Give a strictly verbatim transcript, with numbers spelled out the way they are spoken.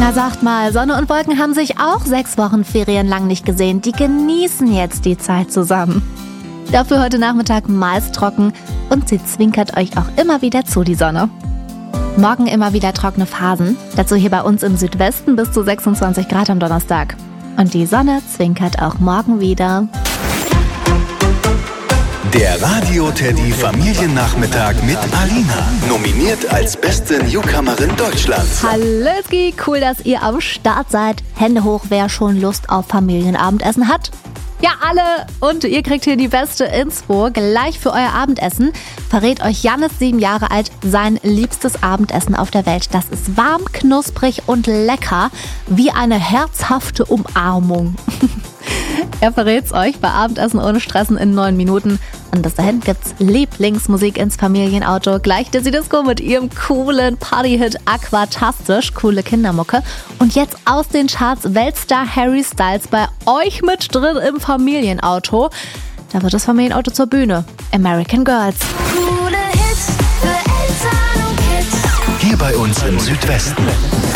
Na sagt mal, Sonne und Wolken haben sich auch sechs Wochen Ferien lang nicht gesehen. Die genießen jetzt die Zeit zusammen. Dafür heute Nachmittag meist trocken und sie zwinkert euch auch immer wieder zu, die Sonne. Morgen immer wieder trockene Phasen. Dazu hier bei uns im Südwesten bis zu sechsundzwanzig Grad am Donnerstag. Und die Sonne zwinkert auch morgen wieder. Der Radio-Teddy Familiennachmittag mit Alina. Nominiert als beste Newcomerin Deutschlands. Hallöski, cool, dass ihr am Start seid. Hände hoch, wer schon Lust auf Familienabendessen hat. Ja, alle. Und ihr kriegt hier die beste Inspo. Gleich für euer Abendessen verrät euch Jannis, sieben Jahre alt, sein liebstes Abendessen auf der Welt. Das ist warm, knusprig und lecker, wie eine herzhafte Umarmung. Er verrät's euch bei Abendessen ohne Stressen in neun Minuten. Und bis dahin gibt's Lieblingsmusik ins Familienauto. Gleich Dizzy Disco mit ihrem coolen Partyhit Aquatastisch. Coole Kindermucke. Und jetzt aus den Charts Weltstar Harry Styles bei euch mit drin im Familienauto. Da wird das Familienauto zur Bühne. American Girls. Coole Hits für Eltern und Kids. Hier bei uns im Südwesten.